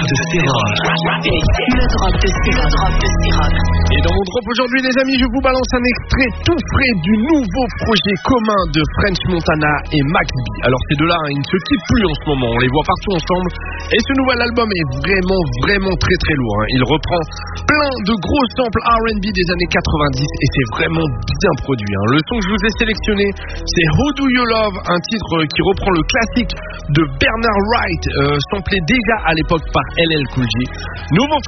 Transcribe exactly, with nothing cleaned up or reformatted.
de Stéphane. Le drop de Stéphane. Le drop de Stéphane. Et dans mon drop aujourd'hui, les amis, je vous balance un extrait tout frais du nouveau projet commun de French Montana et Max B. Alors ces deux-là, hein, ils ne se quittent plus en ce moment, on les voit partout ensemble. Et ce nouvel album est vraiment, vraiment très très lourd. Hein. Il reprend plein de gros samples R and B des années quatre-vingt-dix et c'est vraiment bien produit. Hein. Le son que je vous ai sélectionné, c'est Who Do You Love, un titre qui reprend le classique de Bernard Wright, euh, samplé déjà à l'époque par L L Cool J. Nouveau